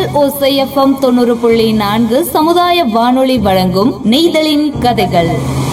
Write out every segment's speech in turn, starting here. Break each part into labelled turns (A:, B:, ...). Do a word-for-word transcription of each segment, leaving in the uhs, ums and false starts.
A: ஓசை எஃப்எம் தொண்ணூறு புள்ளி நான்கு சமுதாய வானொலி வழங்கும் நெய்தலின் கதைகள்.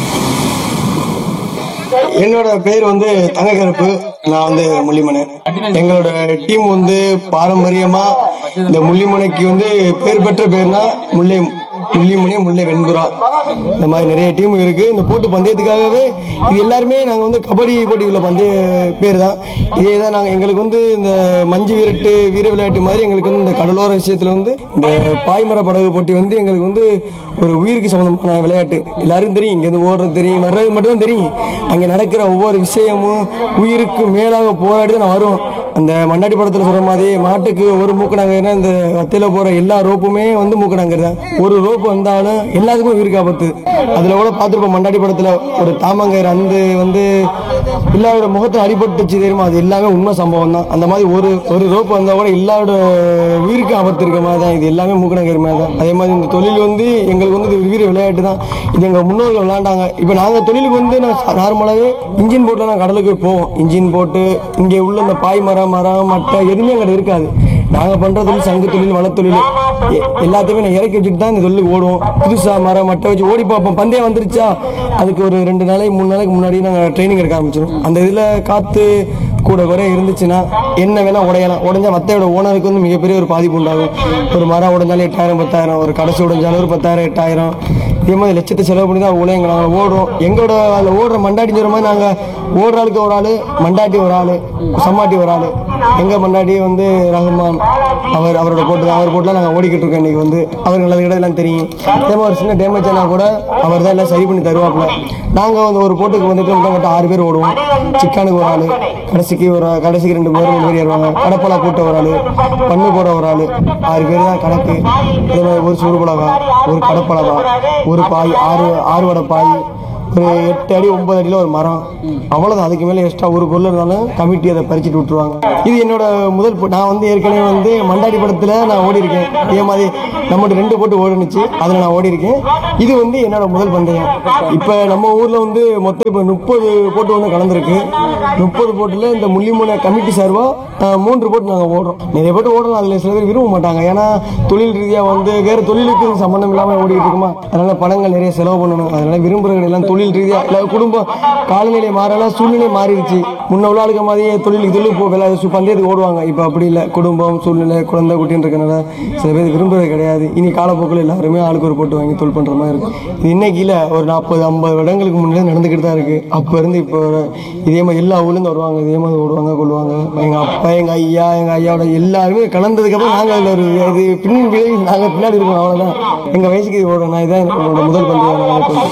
B: என்னோட பேர் வந்து தங்கக்கருப்பு. நான் வந்து முள்ளிமனை. எங்களோட டீம் வந்து பாரம்பரியமா இந்த முள்ளிமனைக்கு வந்து பேர் பெற்ற பேர்னா முல்லை முள்ளிமணி முல்லை வெண்புறா. இந்த மாதிரி நிறைய டீம் இருக்கு. இந்த போட்டு பந்தயத்துக்காகவே இது எல்லாருமே நாங்க வந்து கபடி போட்டி உள்ள பந்தய பேர் தான். இதே தான் நாங்க எங்களுக்கு வந்து இந்த மஞ்சு விரட்டு வீர விளையாட்டு மாதிரி எங்களுக்கு வந்து இந்த கடலோர விஷயத்துல வந்து இந்த பாய்மர படகு போட்டி வந்து எங்களுக்கு வந்து ஒரு உயிருக்கு சம்பந்தமான விளையாட்டு. எல்லாருக்கும் தெரியும், இங்க இருந்து ஓடுறது தெரியும், வர்றது மட்டும் தான் தெரியும். அங்க நடக்கிற ஒவ்வொரு விஷயமும் உயிருக்கு மேலாக போராடி தான் நான் வருவோம். அந்த மண்ணாடி படத்துல சொல்ற மாதிரி மாட்டுக்கு ஒரு மூக்கணாங்க, இந்த வத்தையில போற எல்லா ரோப்புமே வந்து மூக்கணாங்க தான். ஒரு ரோப்பு வந்தாலும் எல்லாத்துக்கும் உயிருக்கு ஆபத்து. அதுல கூட பார்த்துருப்போம் மண்ணாடி படத்துல ஒரு தாமங்கர் அந்த வந்து எல்லாரோட முகத்தை அடிபட்டுச்சு தெரியுமா, அது எல்லாமே உண்மை சம்பவம் தான். அந்த மாதிரி ஒரு ஒரு ரோப்பு வந்தா கூட எல்லாரோட உயிருக்கு ஆபத்து இருக்க மாதிரி தான். இது எல்லாமே மூக்கணாங்கர் மாதிரி தான். அதே மாதிரி இந்த தொழில் வந்து எங்களுக்கு வந்து வீர விளையாட்டு தான். இது எங்க முன்னோர்கள் விளையாண்டாங்க. இப்ப நாங்க தொழிலுக்கு வந்து நார்மலாவே இன்ஜின் போட்டு நான் கடலுக்கு போவோம். இன்ஜின் போட்டு இங்கே உள்ள இந்த பாய் மரம் மரம் மட்டை எதுவுமே அங்கே இருக்காது. நாங்கள் பண்ணுற தொழில் சங்கு தொழில் வளத்தொழில் எல்லாத்தையுமே நான் இறக்கி வச்சுட்டு தான் இந்த தொழிலுக்கு ஓடுவோம். புதுசாக மரம் மட்டை வச்சு ஓடி பார்ப்போம். பந்தயம் வந்துருச்சா அதுக்கு ஒரு ரெண்டு நாளைக்கு மூணு நாளைக்கு முன்னாடி நாங்கள் ட்ரைனிங் எடுக்க ஆரம்பிச்சிடும். அந்த இதில் காற்று கூட குறை இருந்துச்சுன்னா என்ன வேணா உடையலாம். உடஞ்சா மத்தையோட ஓனருக்கு வந்து மிகப்பெரிய ஒரு பாதிப்பு உண்டாகும். ஒரு மரம் உடஞ்சாலும் எட்டாயிரம் பத்தாயிரம், ஒரு கடைசி உடஞ்சாலும் ஒரு பத்தாயிரம் எட்டாயிரம், இதே மாதிரி லட்சத்தை செலவு பண்ணி தான் உலக நாங்கள் ஓடுறோம். எங்களோட அதில் ஓடுற மண்டாட்டி சொல்கிற மாதிரி நாங்கள் ஓடுற ஆளுக்கு ஒரு ஆள், மண்டாட்டி ஒரு ஆள், சம்மாட்டி ஒரு ஆள். எங்கள் மண்டாட்டி வந்து ரஹ்மான் அவர் அவரோட போட்டு தான் அவர் போட்டுலாம் நாங்கள் ஓடிக்கிட்டு இருக்கோம். இன்றைக்கி வந்து அவருக்கு நல்ல இடம்லாம் தெரியும். அதே மாதிரி ஒரு சின்ன டேமேஜ் ஆனால் கூட அவர் தான் எல்லாம் சரி பண்ணி தருவாப்புல. நாங்கள் வந்து ஒரு போட்டுக்கு வந்துட்டு மட்டும் ஆறு பேர் ஓடுவோம். சிக்கானுக்கு ஒரு ஆள், கடைசிக்கு ஒரு கடைசிக்கு ரெண்டு பேர் மூணு பேர் ஏறுவாங்க. கடப்பலா கூட்ட ஒரு ஆள், பண்ணு போட ஒரு ஆள், ஆறு பேர் தான் கணக்கு. அதே மாதிரி ஒரு சுருபலகா, ஒரு கடப்பலகா, ஒரு பாய், ஆறு ஆறு வடை பாய், ஒரு எட்டு அடி ஒன்பது அடியில் ஒரு மரம், அவ்வளோதான். அதுக்கு மேலே எக்ஸ்ட்ரா ஒரு பொருள் இருந்தாலும் கமிட்டி அதை பறிச்சுட்டு விட்டுருவாங்க. இது என்னோட முதல். நான் வந்து ஏற்கனவே வந்து மண்டாடி படத்தில் நான் ஓடி இருக்கேன். இதே மாதிரி நம்மகிட்ட ரெண்டு போட்டு ஓடுனுச்சு, அதில் நான் ஓடி இருக்கேன். இது வந்து என்னோட முதல் பந்தயம். இப்போ நம்ம ஊரில் வந்து மொத்தம் இப்போ முப்பது போட்டு வந்து கலந்துருக்கு. முப்பது போட்டில் இந்த முள்ளிமலை கமிட்டி சார்பாக மூன்று போட்டு நாங்கள் ஓடுறோம். நிறைய போட்டு ஓடலாம். அதில் சில பேர் விரும்ப மாட்டாங்க. ஏன்னா தொழில் ரீதியாக வந்து வேறு தொழிலுக்கு சம்மந்தம் இல்லாமல் ஓடிக்கிட்டு இருக்குமா, அதனால் பணங்கள் நிறைய செலவு பண்ணணும். அதனால் விரும்புகிறவங்க எல்லாம் தொழில் ரீதியா இல்லை குடும்பம் காலநிலை மாறலாம், சூழ்நிலை மாறிடுச்சு. முன்ன உள்ள ஆளுக்க மாதிரியே தொழில் தொழில் போ பந்தயத்துக்கு ஓடுவாங்க. இப்போ அப்படி இல்லை. குடும்பம் சூழ்நிலை குழந்தை குட்டின்னு இருக்கனால சில பேர் விரும்புறது கிடையாது. இனி காலப்போக்கில் எல்லாருமே ஆளுக்கு ஒரு போட்டு வாங்கி தொழில் பண்ணுற மாதிரி இருக்கும். இது இன்னைக்கு இல்லை, ஒரு நாற்பது ஐம்பது வருடங்களுக்கு முன்னாடி நடந்துக்கிட்டு தான் இருக்குது. அப்போ இருந்து இப்போ இதே மாதிரி எல்லா ஊர்லேருந்து வருவாங்க. இதே மாதிரி ஓடுவாங்க கொள்வாங்க. எங்கள் அப்பா எங்கள் ஐயா எங்கள் ஐயாவோட எல்லாருமே கலந்ததுக்கப்புறம் நாங்கள் அதில் ஒரு இது பின் விளைவு நாங்கள் பின்னாடி இருக்கோம். அவ்வளோதான். எங்கள் வயசுக்கு இது ஓடுறோம். நான் இதான் என்னோட முதல் பந்தயம்.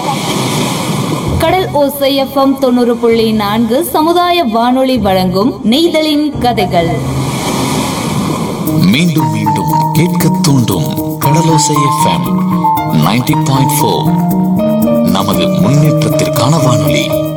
A: கடல் ஓசை எஃப்எம் தொண்ணூறு புள்ளி நான்கு சமுதாய வானொலி வழங்கும் நெய்தலின் கதைகள்.
C: மீண்டும் மீண்டும் கேட்க தூண்டும் கடலோசை எஃப்எம் தொண்ணூறு புள்ளி நான்கு. நமது முன்னேற்றத்திற்கான வானொலி.